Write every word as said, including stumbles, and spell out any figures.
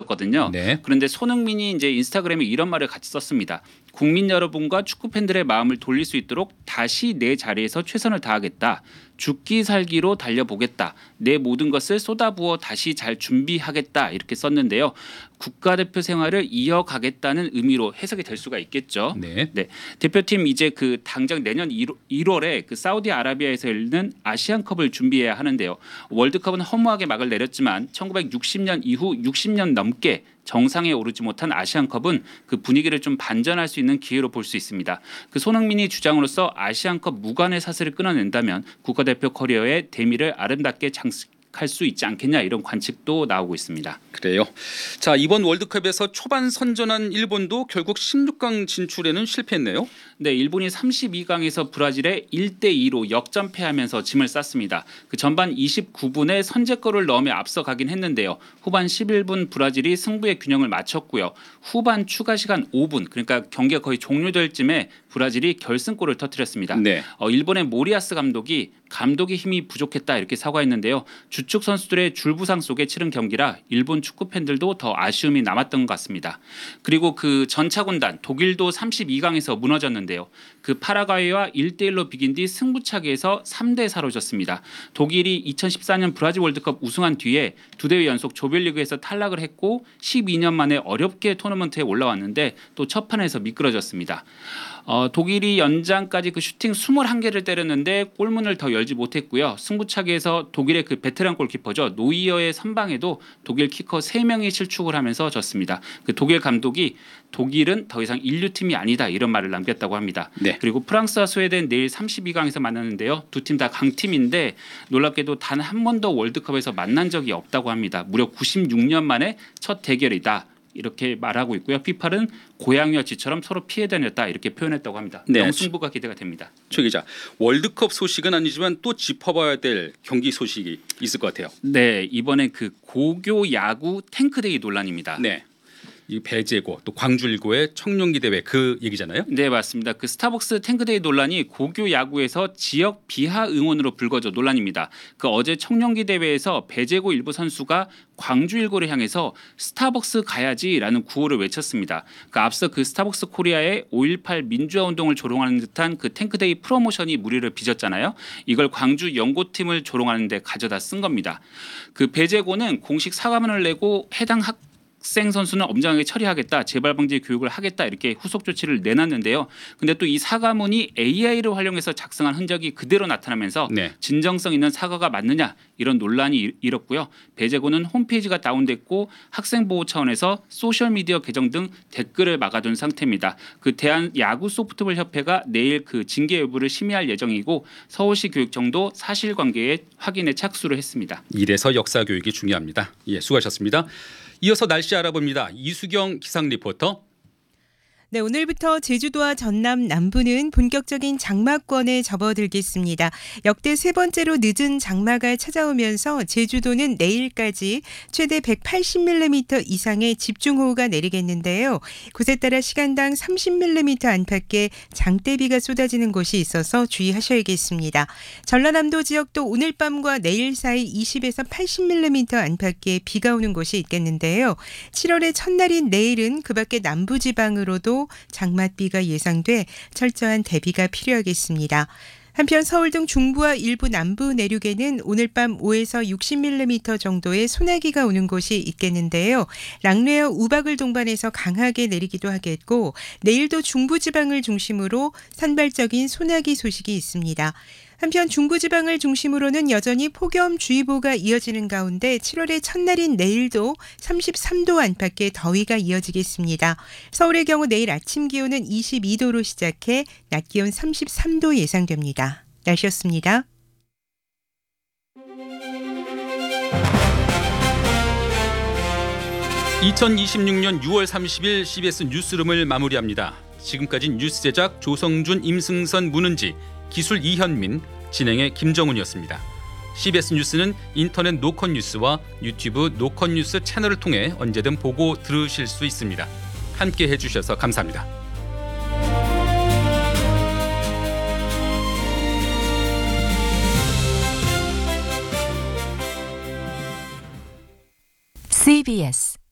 있었거든요. 네. 그런데 손흥민이 이제 인스타그램에 이런 말을 같이 썼습니다. 국민 여러분과 축구 팬들의 마음을 돌릴 수 있도록 다시 내 자리에서 최선을 다하겠다. 죽기 살기로 달려보겠다. 내 모든 것을 쏟아부어 다시 잘 준비하겠다. 이렇게 썼는데요. 국가대표 생활을 이어가겠다는 의미로 해석이 될 수가 있겠죠. 네. 네. 대표팀 이제 그 당장 내년 일월에 그 사우디아라비아에서 열리는 아시안컵을 준비해야 하는데요. 월드컵은 허무하게 막을 내렸지만 천구백육십 년 이후 육십 년 넘게 정상에 오르지 못한 아시안컵은 그 분위기를 좀 반전할 수 있는 기회로 볼 수 있습니다. 그 손흥민이 주장으로서 아시안컵 무관의 사슬을 끊어낸다면 국가대표 커리어의 대미를 아름답게 장식할 수 있지 않겠냐 이런 관측도 나오고 있습니다. 그래요. 자, 이번 월드컵에서 초반 선전한 일본도 결국 십육 강 진출에는 실패했네요. 네, 일본이 삼십이 강에서 브라질에 일 대 이로 역전패하면서 짐을 쌌습니다. 그 전반 이십구 분에 선제골을 넣으며 앞서가긴 했는데요. 후반 십일 분 브라질이 승부의 균형을 맞췄고요. 후반 추가 시간 오 분, 그러니까 경기가 거의 종료될 쯤에 브라질이 결승골을 터뜨렸습니다. 네. 어, 일본의 모리아스 감독이 감독의 힘이 부족했다 이렇게 사과했는데요. 주축 선수들의 줄부상 속에 치른 경기라 일본 축구 팬들도 더 아쉬움이 남았던 것 같습니다. 그리고 그 전차 군단 독일도 삼십이 강에서 무너졌는데요. 그 파라과이와 일 대 일로 비긴 뒤 승부차기에서 삼 대 사로 졌습니다. 독일이 이천십사 년 브라질 월드컵 우승한 뒤에 두 대회 연속 조별리그에서 탈락을 했고 십이 년 만에 어렵게 토너먼트에 올라왔는데 또 첫 판에서 미끄러졌습니다. 어, 독일이 연장까지 그 슈팅 이십일 개를 때렸는데 골문을 더 열지 못했고요. 승부차기에서 독일의 그 베테랑 골키퍼죠. 노이어의 선방에도 독일 키커 세 명이 실축을 하면서 졌습니다. 그 독일 감독이 독일은 더 이상 인류팀이 아니다 이런 말을 남겼다고 합니다. 네. 그리고 프랑스와 스웨덴 내일 삼십이 강에서 만나는데요. 두 팀 다 강팀인데 놀랍게도 단 한 번도 월드컵에서 만난 적이 없다고 합니다. 무려 구십육 년 만에 첫 대결이다. 이렇게 말하고 있고요. 피파는 고양이와 쥐처럼 서로 피해 다녔다 이렇게 표현했다고 합니다. 네. 명승부가 기대가 됩니다. 최 기자, 월드컵 소식은 아니지만 또 짚어봐야 될 경기 소식이 있을 것 같아요. 네, 이번에 그 고교 야구 탱크데이 논란입니다. 네. 이 배제고 또 광주일고의 청룡기 대회 그 얘기잖아요. 네, 맞습니다. 그 스타벅스 탱크데이 논란이 고교 야구에서 지역 비하 응원으로 불거져 논란입니다. 그 어제 청룡기 대회에서 배제고 일부 선수가 광주일고를 향해서 스타벅스 가야지라는 구호를 외쳤습니다. 그 앞서 그 스타벅스 코리아의 오일팔 민주화 운동을 조롱하는 듯한 그 탱크데이 프로모션이 무리를 빚었잖아요. 이걸 광주 연고팀을 조롱하는 데 가져다 쓴 겁니다. 그 배제고는 공식 사과문을 내고 해당 학 학생 선수는 엄정하게 처리하겠다, 재발 방지 교육을 하겠다 이렇게 후속 조치를 내놨는데요. 근데 또 이 사과문이 에이아이를 활용해서 작성한 흔적이 그대로 나타나면서 네. 진정성 있는 사과가 맞느냐 이런 논란이 일었고요. 배제고는 홈페이지가 다운됐고 학생 보호 차원에서 소셜 미디어 계정 등 댓글을 막아둔 상태입니다. 그 대한 야구 소프트볼 협회가 내일 그 징계 여부를 심의할 예정이고 서울시 교육청도 사실관계의 확인에 착수를 했습니다. 이래서 역사 교육이 중요합니다. 예, 수고하셨습니다. 이어서 날씨 알아봅니다. 이수경 기상 리포터. 네, 오늘부터 제주도와 전남 남부는 본격적인 장마권에 접어들겠습니다. 역대 세 번째로 늦은 장마가 찾아오면서 제주도는 내일까지 최대 백팔십 밀리미터 이상의 집중호우가 내리겠는데요. 곳에 따라 시간당 삼십 밀리미터 안팎의 장대비가 쏟아지는 곳이 있어서 주의하셔야겠습니다. 전라남도 지역도 오늘 밤과 내일 사이 이십에서 팔십 밀리미터 안팎의 비가 오는 곳이 있겠는데요. 칠월의 첫날인 내일은 그 밖에 남부지방으로도 장맛비가 예상돼 철저한 대비가 필요하겠습니다. 한편 서울 등 중부와 일부 남부 내륙에는 오늘 밤 오에서 육십 밀리미터 정도의 소나기가 오는 곳이 있겠는데요. 랑레어 우박을 동반해서 강하게 내리기도 하겠고 내일도 중부지방을 중심으로 산발적인 소나기 소식이 있습니다. 한편 중부지방을 중심으로는 여전히 폭염주의보가 이어지는 가운데 칠월의 첫날인 내일도 삼십삼 도 안팎의 더위가 이어지겠습니다. 서울의 경우 내일 아침 기온은 이십이 도로 시작해 낮 기온 삼십삼 도 예상됩니다. 날씨였습니다. 이천이십육 년 유월 삼십일 씨비에스 뉴스룸을 마무리합니다. 지금까지 뉴스 제작 조성준, 임승선, 문은지, 기술 이현민, 진행의 김정훈이었습니다. 씨비에스 뉴스는 인터넷 노컷 뉴스와 유튜브 노컷 뉴스 채널을 통해 언제든 보고 들으실 수 있습니다. 함께 해주셔서 감사합니다. 씨비에스